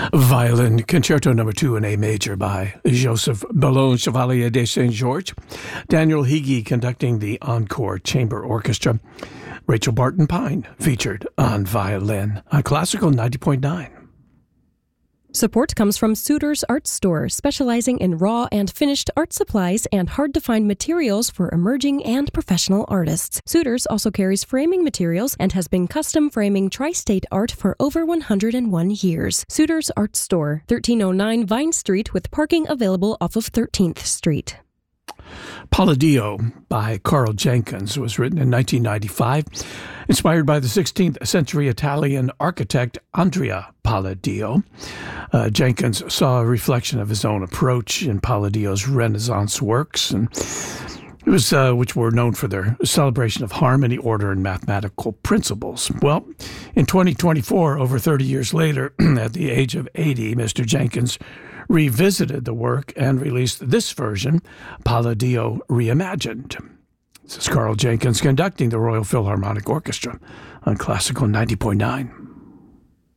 Violin Concerto No. 2 in A major by Joseph Bellon Chevalier de Saint-Georges. Daniel Higgy conducting the Encore Chamber Orchestra. Rachel Barton Pine featured on violin on Classical 90.9. Support comes from Suter's Art Store, specializing in raw and finished art supplies and hard-to-find materials for emerging and professional artists. Suter's also carries framing materials and has been custom framing tri-state art for over 101 years. Suter's Art Store, 1309 Vine Street, with parking available off of 13th Street. Palladio by Carl Jenkins was written in 1995, inspired by the 16th century Italian architect Andrea Palladio. Jenkins saw a reflection of his own approach in Palladio's Renaissance works, and it was which were known for their celebration of harmony, order, and mathematical principles. Well, in 2024, over 30 years later, at the age of 80, Mr. Jenkins revisited the work and released this version, Palladio Reimagined. This is Carl Jenkins conducting the Royal Philharmonic Orchestra on Classical 90.9.